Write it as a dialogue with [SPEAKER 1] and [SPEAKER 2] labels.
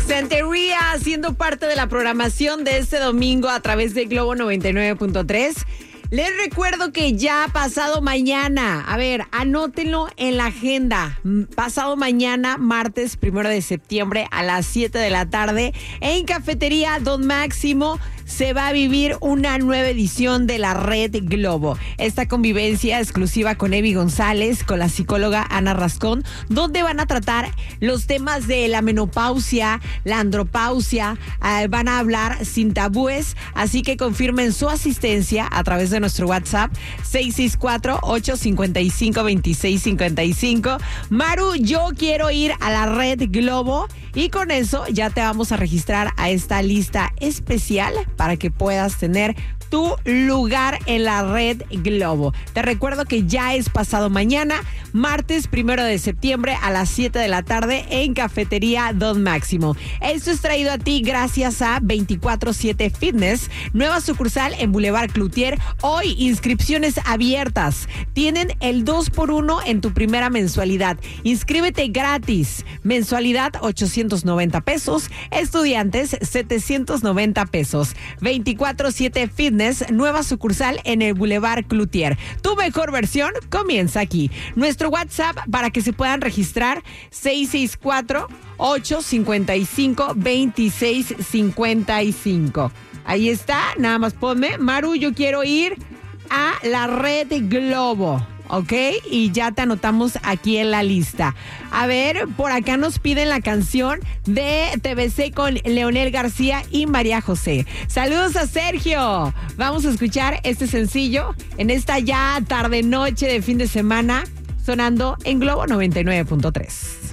[SPEAKER 1] Santería siendo parte de la programación de este domingo a través de Globo 99.3. Les recuerdo que ya pasado mañana, a ver, anótenlo en la agenda. Pasado mañana, martes 1 de septiembre a las 7 de la tarde, en Cafetería Don Máximo, se va a vivir una nueva edición de la Red Globo. Esta convivencia exclusiva con Evi González, con la psicóloga Ana Rascón, donde van a tratar los temas de la menopausia, la andropausia, van a hablar sin tabúes, así que confirmen su asistencia a través de nuestro WhatsApp 664-855-2655. Maru, yo quiero ir a la Red Globo y con eso ya te vamos a registrar a esta lista especial para que puedas tener tu lugar en la Red Globo. Te recuerdo que ya es pasado mañana, martes 1 de septiembre a las 7 de la tarde en Cafetería Don Máximo. Esto es traído a ti gracias a 24/7 Fitness, nueva sucursal en Boulevard Cloutier. Hoy inscripciones abiertas. Tienen el 2x1 en tu primera mensualidad. Inscríbete gratis. Mensualidad 890 pesos. Estudiantes 790 pesos. 24/7 Fitness, nueva sucursal en el Boulevard Cloutier. Tu mejor versión comienza aquí. Nuestro WhatsApp para que se puedan registrar 664-855-2655. Ahí está, nada más ponme, Maru, yo quiero ir a la Red Globo. ¿Ok? Y ya te anotamos aquí en la lista. A ver, por acá nos piden la canción de TBC con Leonel García y María José. Saludos a Sergio. Vamos a escuchar este sencillo en esta ya tarde noche de fin de semana, sonando en Globo 99.3.